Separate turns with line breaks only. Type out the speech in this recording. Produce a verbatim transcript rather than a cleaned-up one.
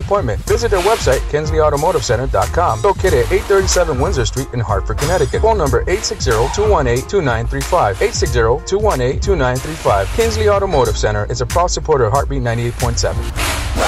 appointment. Visit their website, Kinsley Automotive Center dot com, located at eight thirty-seven Windsor Street in Hartford, Connecticut. Phone number eight six zero, two one eight, two nine three five. eight six zero, two one eight, two nine three five. Kinsley Automotive Center is a proud supporter of Heartbeat ninety-eight point seven.